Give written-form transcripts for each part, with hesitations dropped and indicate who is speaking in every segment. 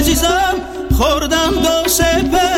Speaker 1: عزیزم خوردم دو سه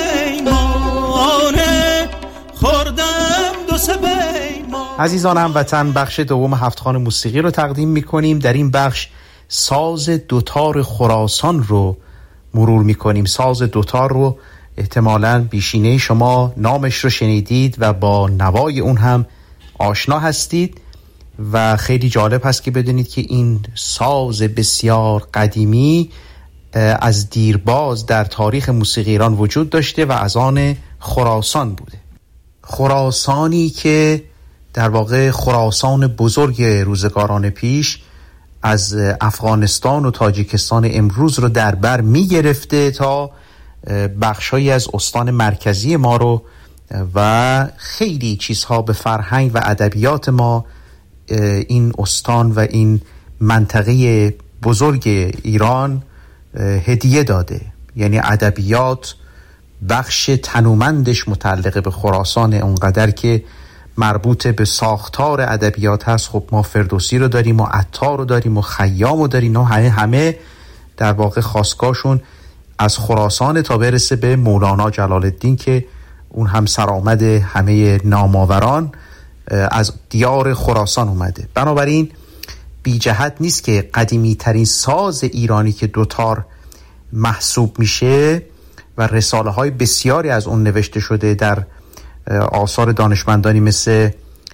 Speaker 1: پیمانه، خوردم دو سه پیمانه.
Speaker 2: عزیزان هموطن، بخش دوم هفتخوان موسیقی رو تقدیم میکنیم. در این بخش ساز دوتار خراسان رو مرور میکنیم. ساز دوتار رو احتمالاً بیشینه شما نامش رو شنیدید و با نوای اون هم آشنا هستید و خیلی جالب هست که بدونید که این ساز بسیار قدیمی از دیرباز در تاریخ موسیقی ایران وجود داشته و از آن خراسان بوده. خراسانی که در واقع خراسان بزرگ روزگاران پیش از افغانستان و تاجیکستان امروز رو در بر می گرفته تا بخشایی از استان مرکزی ما رو و خیلی چیزها به فرهنگ و ادبیات ما این استان و این منطقه بزرگ ایران هدیه داده. یعنی ادبیات بخش تنومندش متعلق به خراسان، اونقدر که مربوط به ساختار ادبیات هست. خب ما فردوسی رو داریم و عطار رو داریم و خیام رو داریم و همه در واقع خاستگاهشون از خراسان تا برسه به مولانا جلال الدین که اون هم سرآمد همه نامآوران از دیار خراسان اومده. بنابراین بی جهت نیست که قدیمی ترین ساز ایرانی که دوتار محسوب میشه و رساله های بسیاری از اون نوشته شده در آثار دانشمندانی مثل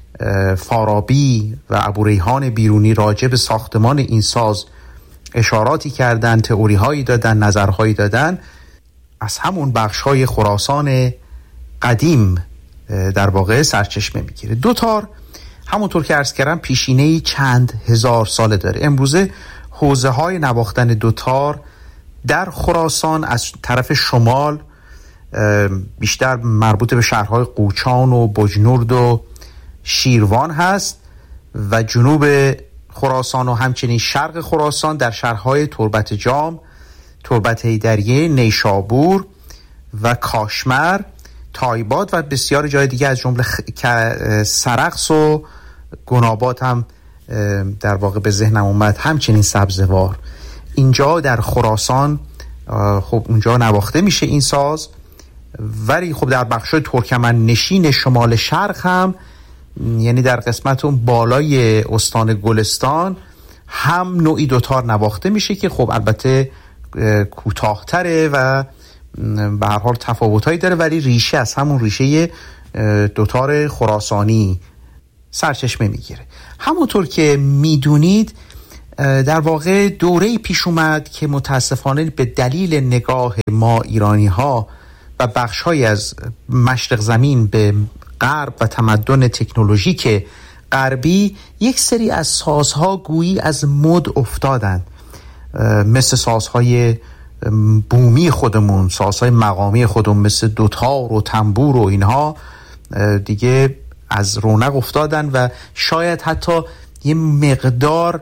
Speaker 2: فارابی و ابوریحان بیرونی راجع به ساختمان این ساز اشاراتی کردن، تئوری هایی دادن، نظرهایی دادن، از همون بخش های خراسان قدیم در واقع سرچشمه میگیره. دوتار همونطور که عرض کردم پیشینه‌ای چند هزار ساله داره. امروزه حوزه های نواختن دوتار در خراسان از طرف شمال بیشتر مربوط به شهرهای قوچان و بجنورد و شیروان هست و جنوب خراسان و همچنین شرق خراسان در شهرهای تربت جام، تربت حیدریه، نیشابور و کاشمر، تایباد و بسیار جای دیگه از جمله سرخس و گناباد هم در واقع به ذهنم اومد، همچنین سبزوار. اینجا در خراسان خب اونجا نواخته میشه این ساز، ولی خب در بخشای ترکمن نشین شمال شرق هم، یعنی در قسمت اون بالای استان گلستان هم نوعی دوتار نواخته میشه که خب البته کوتاه‌تره و به هر حال تفاوتایی داره، ولی ریشه از همون ریشه دوتار خراسانی سرچشمه میگیره. همونطور که میدونید در واقع دوره‌ای پیش اومد که متاسفانه به دلیل نگاه ما ایرانی ها و بخش‌هایی از مشرق زمین به غرب و تمدن تکنولوژیک غربی یک سری از سازها گویی از مد افتادند، مثل سازهای بومی خودمون، سازهای مقامی خودمون مثل دوتار و تنبور و اینها دیگه از رونق افتادن و شاید حتی یه مقدار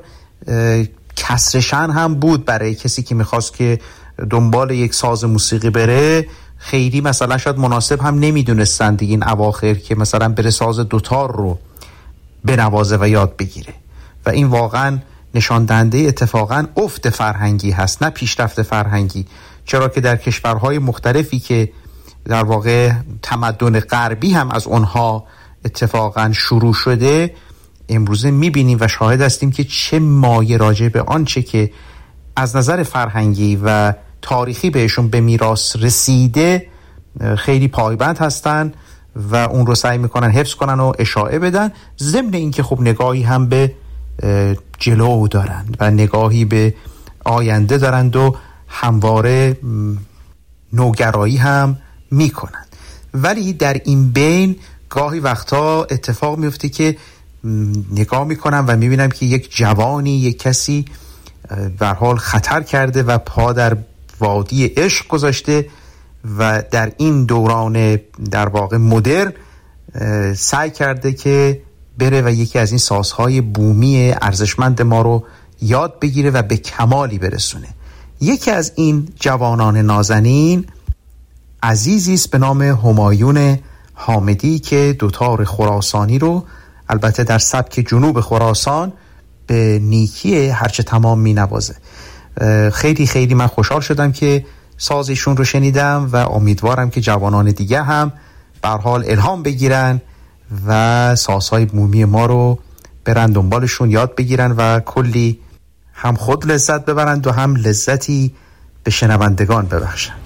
Speaker 2: کسرشن هم بود برای کسی که میخواست که دنبال یک ساز موسیقی بره. خیلی مثلا شاید مناسب هم نمیدونستن دیگه این اواخر که مثلا بره ساز دوتار رو بنوازه و یاد بگیره و این واقعا نشان دهنده اتفاقا افت فرهنگی هست، نه پیشرفت فرهنگی. چرا که در کشورهای مختلفی که در واقع تمدن غربی هم از اونها اتفاقا شروع شده، امروزه میبینیم و شاهد هستیم که چه مایه راجع به آنچه که از نظر فرهنگی و تاریخی بهشون به میراث رسیده خیلی پایبند هستن و اون رو سعی میکنن حفظ کنن و اشاعه بدن، ضمن اینکه خب نگاهی هم به جلو دارن و نگاهی به آینده دارند و همواره نوگرایی هم میکنن. ولی در این بین گاهی وقتا اتفاق میفته که نگاه میکنم و میبینم که یک جوانی، یک کسی در حال خطر کرده و پا در وادی عشق گذاشته و در این دوران در واقع مدرن سعی کرده که بره و یکی از این سازهای بومی ارزشمند ما رو یاد بگیره و به کمالی برسونه. یکی از این جوانان نازنین عزیزی است به نام همایون حامدی که دوتار خراسانی رو البته در سبک جنوب خراسان به نیکی هرچه تمام می نوازه. خیلی خیلی من خوشحال شدم که سازشون رو شنیدم و امیدوارم که جوانان دیگه هم به هر حال الهام بگیرن و سازهای بومی ما رو برن دنبالشون، یاد بگیرن و کلی هم خود لذت ببرند و هم لذتی به شنوندگان ببخشند.